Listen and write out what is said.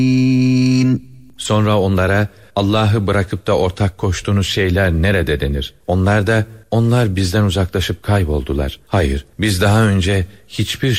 Sonra onlara Allah'ı bırakıp da ortak koştuğunuz şeyler nerede denir? Onlar da onlar bizden uzaklaşıp kayboldular. Hayır, biz daha önce hiçbir